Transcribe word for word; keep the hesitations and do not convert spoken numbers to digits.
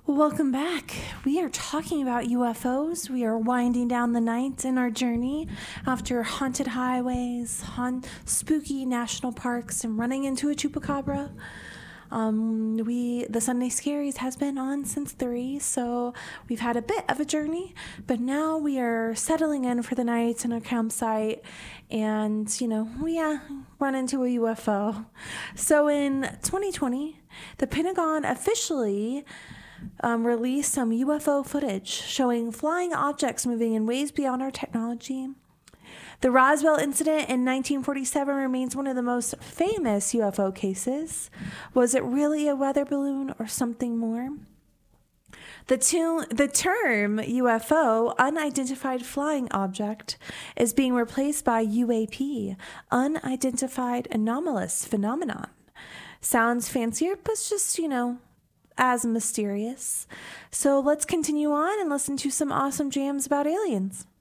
Welcome back. We are talking about U F Os. We are winding down the night in our journey after haunted highways, haunt, spooky national parks, and running into a chupacabra. Um, we the Sunday Scaries has been on since three, so we've had a bit of a journey, but now we are settling in for the night in our campsite, and you know we uh, run into a U F O. So in twenty twenty, the Pentagon officially Um, released some U F O footage showing flying objects moving in ways beyond our technology. The Roswell incident in nineteen forty-seven remains one of the most famous U F O cases. Was it really a weather balloon or something more? The, tu- the term U F O, unidentified flying object, is being replaced by U A P, unidentified anomalous phenomenon. Sounds fancier, but it's just, you know, as mysterious. So let's continue on and listen to some awesome jams about aliens.